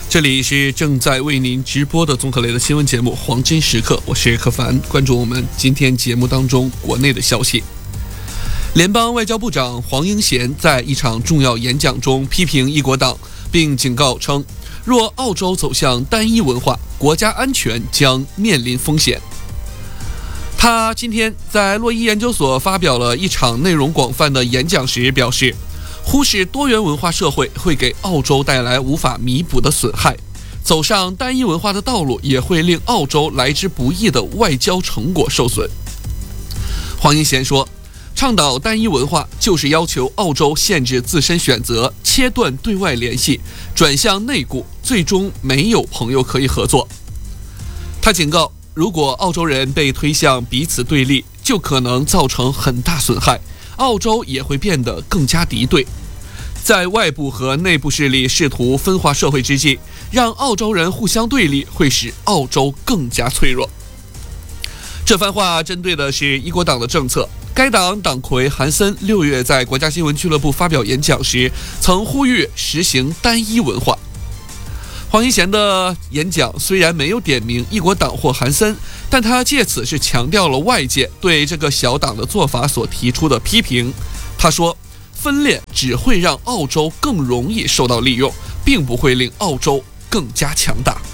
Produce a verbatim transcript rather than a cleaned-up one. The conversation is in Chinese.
这里是正在为您直播的综合类的新闻节目《黄金时刻》，我是柯凡。关注我们今天节目当中国内的消息。联邦外交部长黄英贤在一场重要演讲中批评一国党，并警告称，若澳洲走向单一文化，国家安全将面临风险。他今天在洛伊研究所发表了一场内容广泛的演讲时表示，忽视多元文化社会会给澳洲带来无法弥补的损害，走上单一文化的道路也会令澳洲来之不易的外交成果受损。黄英贤说，倡导单一文化就是要求澳洲限制自身选择，切断对外联系，转向内顾，最终没有朋友可以合作。他警告，如果澳洲人被推向彼此对立，就可能造成很大损害，澳洲也会变得更加敌对。在外部和内部势力试图分化社会之际，让澳洲人互相对立会使澳洲更加脆弱。这番话针对的是一国党的政策。该党党魁韩森六月在国家新闻俱乐部发表演讲时，曾呼吁实行单一文化。黄英贤的演讲虽然没有点名一国党或韩森，但他借此是强调了外界对这个小党的做法所提出的批评。他说，分裂只会让澳洲更容易受到利用，并不会令澳洲更加强大。